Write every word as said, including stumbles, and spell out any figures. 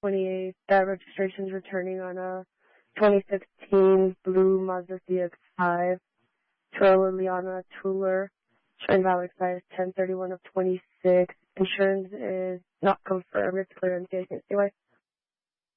twenty-eighth. That registration is returning on a twenty sixteen blue Mazda C X five. Toyota Liliana Tuller. Showing valid expires ten thirty-one of twenty-six. Insurance is not confirmed. It's clear on C I C.